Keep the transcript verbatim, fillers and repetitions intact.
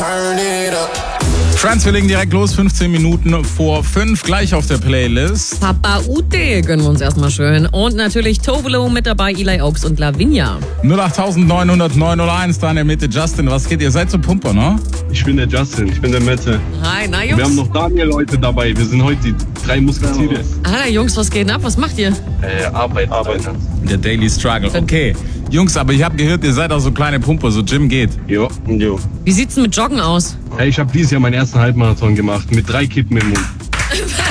turn it up. Friends, wir legen direkt los, fünfzehn Minuten vor fünf, gleich auf der Playlist. Papa Ute gönnen wir uns erstmal schön. Und natürlich Tovolo mit dabei, Eli Oaks und Lavinia. null acht neun null null neun null eins, da in der Mitte. Justin, was geht? Ihr seid so Pumper, ne? Ich bin der Justin, ich bin der Mette. Hi, na Jungs. Wir haben noch Daniel heute dabei, wir sind heute die drei Musketiere. Ah, Jungs, was geht denn ab? Was macht ihr? Äh, Arbeit, Arbeit. Der Daily Struggle. Okay, Jungs, aber ich habe gehört, ihr seid auch so kleine Pumper, so Gym geht. Jo, jo. Wie sieht's denn mit Joggen aus? Hey, ich habe dieses Jahr meinen ersten Halbmarathon gemacht, mit drei Kippen im Mund.